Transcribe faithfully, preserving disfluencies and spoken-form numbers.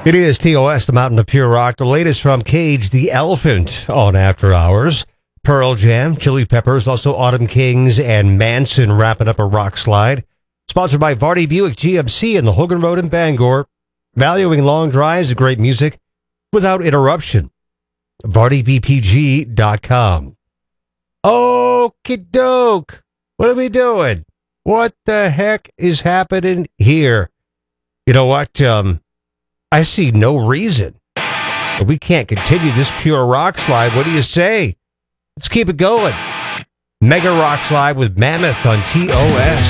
It is T O S, the Mountain of Pure Rock. The latest from Cage the Elephant on After Hours. Pearl Jam, Chili Peppers, also Autumn Kings, and Manson wrapping up a rock slide. Sponsored by Vardy Buick G M C in the Hogan Road in Bangor. Valuing long drives and great music without interruption. Vardy B P G dot com. Okie doke. What are we doing? What the heck is happening here? You know what? Um, I see no reason. We can't continue this pure rock slide. What do you say? Let's keep it going. Mega Rock Slide with Mammoth on T O S.